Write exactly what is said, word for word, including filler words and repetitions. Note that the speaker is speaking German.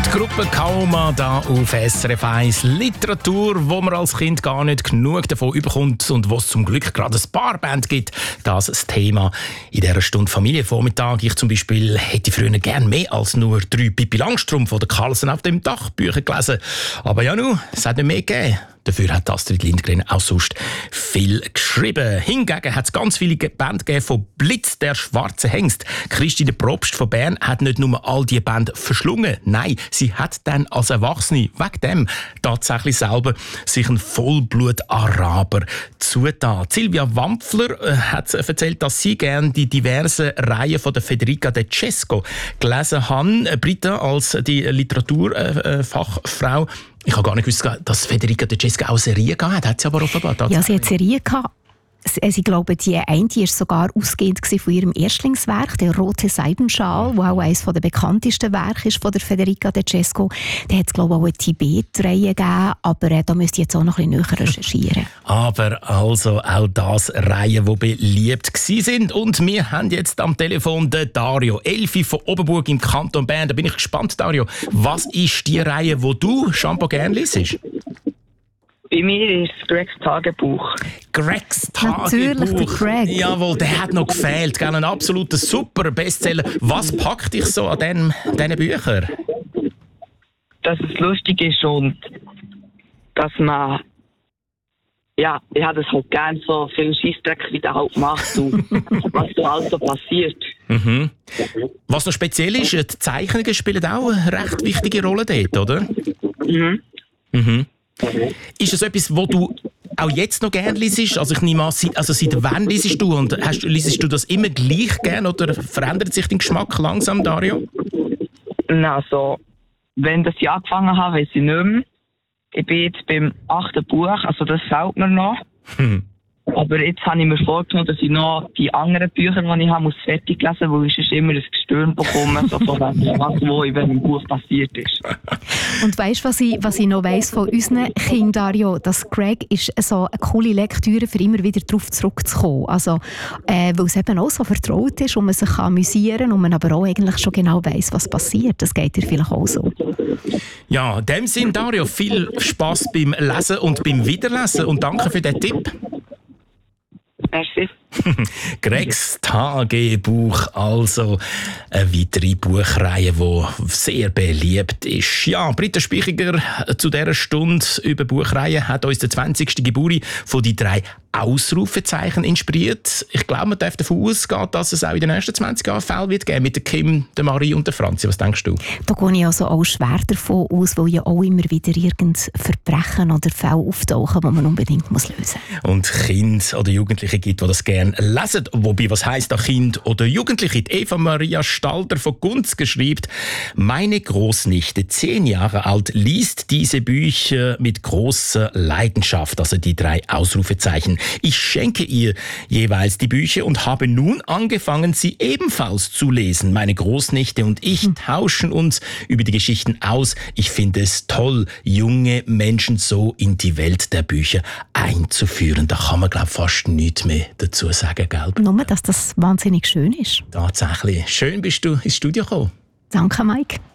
Die Gruppe Kauma da auf S R F eins. Literatur, wo man als Kind gar nicht genug davon überkommt und wo es zum Glück gerade ein paar Band gibt. Das ist das Thema in dieser Stunde Familienvormittag. Ich zum Beispiel hätte früher gerne mehr als nur drei Pippi Langstrumpf oder Carlsen auf dem Dach Bücher gelesen. Aber ja, nun, es hat nicht mehr gegeben. Dafür hat Astrid Lindgren auch sonst viel geschrieben. Hingegen hat es ganz viele Bände gegeben von Blitz, der schwarze Hengst. Christine Probst von Bern hat nicht nur all diese Bände verschlungen. Nein, sie hat dann als Erwachsene wegen dem tatsächlich selber sich einen Vollblut-Araber zugetan. Silvia Wampfler äh, hat erzählt, dass sie gerne die diversen Reihen von der Federica De Cesco gelesen haben. Britta als die Literaturfachfrau. Äh, Ich habe gar nicht gewusst, dass Federica De Cesco auch Serien gehabt hat. Hat sie aber offenbar tatsächlich. Ja, sie hat Serien gehabt. Ich glaube, die eine war sogar ausgehend von ihrem Erstlingswerk, der «Rote Seidenschal», das auch eines der bekanntesten Werke ist von der Federica De Cesco. Da hat es, glaube ich, auch eine Tibet-Reihe gegeben, aber äh, da müsst ihr jetzt auch noch ein bisschen näher recherchieren. Aber also auch das Reihen, die beliebt waren. Und wir haben jetzt am Telefon den Dario Elfi von Oberburg im Kanton Bern. Da bin ich gespannt, Dario. Was ist die Reihe, die du schon gerne liest? Bei mir ist Gregs Tagebuch. Gregs Tagebuch. Natürlich, der Greg. Jawohl, der hat noch gefehlt. Gell? Ein absoluter super Bestseller. Was packt dich so an diesen, diesen Büchern? Dass es lustig ist und dass man... Ja, ich habe das halt gerne so viel Scheissdreck, wie der halt macht und was so alles so passiert. Mhm. Was noch speziell ist, die Zeichnungen spielen auch eine recht wichtige Rolle dort, oder? Mhm. Mhm. Ist das etwas, wo du auch jetzt noch gerne liest? Also ich nehme an, also seit wann liest du? Und hast, liest du das immer gleich gerne oder verändert sich dein Geschmack langsam, Dario? Also, wenn das ich angefangen habe, weiß ich nicht mehr. Ich bin jetzt beim achten Buch, also das fehlt mir noch. Hm. Aber jetzt habe ich mir vorgenommen, dass ich noch die anderen Bücher, die ich habe, muss fertig lesen muss, weil ich sonst immer ein Gestürm bekomme, so von dem, was wo in welchem Buch passiert ist. Und weißt du, was ich, was ich noch weiss von unseren Kindern, Dario, dass Greg ist so eine coole Lektüre, für immer wieder darauf zurückzukommen. Also, äh, weil es eben auch so vertraut ist und man sich amüsieren kann und man aber auch eigentlich schon genau weiss, was passiert. Das geht dir vielleicht auch so. Ja, in dem Sinn, Dario, viel Spass beim Lesen und beim Wiederlesen und danke für den Tipp. Merci. Gregs Tagebuch, also eine weitere Buchreihe, die sehr beliebt ist. Ja, Britta Spichiger zu dieser Stunde über Buchreihen hat uns den zwanzigsten Geburtstag von die drei Ausrufezeichen inspiriert. Ich glaube, man darf davon ausgehen, dass es auch in den nächsten zwanzig Jahren Fälle wird geben mit der Kim, der Marie und der Franzi. Was denkst du? Da gehe ich also auch schwer davon aus, weil ja auch immer wieder irgendein Verbrechen oder Fälle auftauchen, die man unbedingt muss lösen muss. Und Kinder oder Jugendliche gibt, die das gerne lesen. Wobei, was heisst da Kind oder Jugendliche? Die Eva Maria Stalder von Gunzgen schreibt, meine Großnichte, zehn Jahre alt, liest diese Bücher mit großer Leidenschaft, also die drei Ausrufezeichen. Ich schenke ihr jeweils die Bücher und habe nun angefangen, sie ebenfalls zu lesen. Meine Großnichte und ich tauschen uns über die Geschichten aus. Ich finde es toll, junge Menschen so in die Welt der Bücher einzuführen. Da kann man, glaube ich, fast nichts mehr dazu sagen, gell? Nur, dass das wahnsinnig schön ist. Tatsächlich. Schön bist du ins Studio gekommen. Danke, Mike.